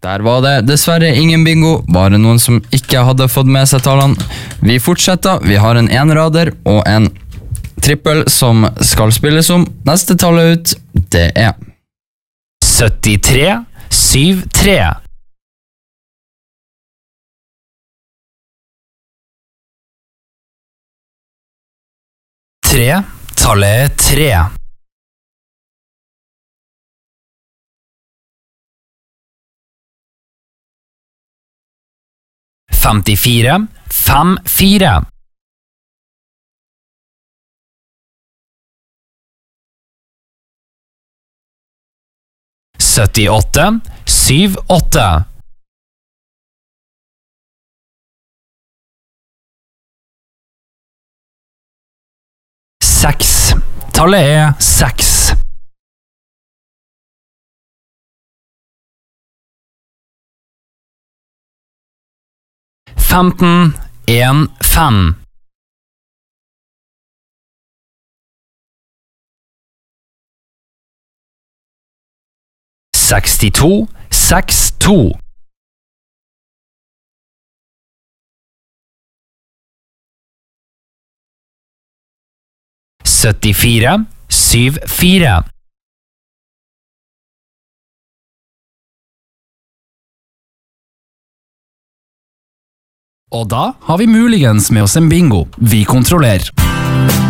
Der var det dessverre ingen bingo, bare noen som ikke hadde fått med seg tallene. Vi fortsetter, vi har en enrader og en trippel som skal spilles om. Neste tallet ut, det er 73 73. Tre, tallet 3. 54 54. 78 78. 6. Tallet er 6. 15 1 5. 62 62. 74 74. 'Og da har vi muligens med oss en bingo. Vi kontrollerer.